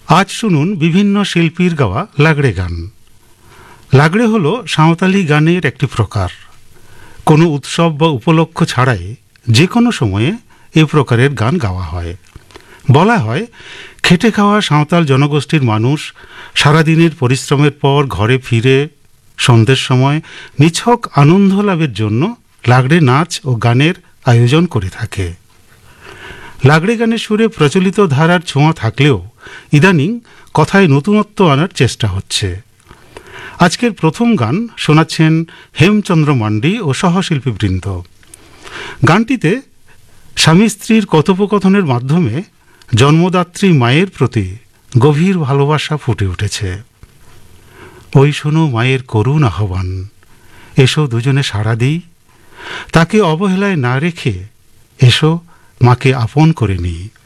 আজ শুনুন বিভিন্ন শিল্পীর গাওয়া লাগড়ে গান। লাগড়ে হল সাঁওতালি গানের একটি প্রকার। কোনো উৎসব বা উপলক্ষ ছাড়াই যে কোনো সময়ে এই প্রকারের গান গাওয়া হয়। বলা হয়, খেটে খাওয়া সাঁওতাল জনগোষ্ঠীর মানুষ সারাদিনের পরিশ্রমের পর ঘরে ফিরে সন্ধ্যের সময় নিছক আনন্দ লাভের জন্য লাগড়ে নাচ ও গানের আয়োজন করে থাকে। লাগড়ে গানের সুরে প্রচলিত ধারার ছোঁয়া থাকলেও ইদানিং কথায় নতুনত্ব আনার চেষ্টা হচ্ছে। আজকের প্রথম গান শোনাচ্ছেন হেমচন্দ্র মান্ডি ও সহশিল্পীবৃন্দ। গানটিতে স্বামী স্ত্রীর কথোপকথনের মাধ্যমে জন্মদাত্রী মায়ের প্রতি গভীর ভালোবাসা ফুটে উঠেছে। ওই শোনো মায়ের করুণ আহ্বান, এসো দুজনে সাড়া দিই, তাকে অবহেলায় না রেখে এসো মাকে আপন করে নিই।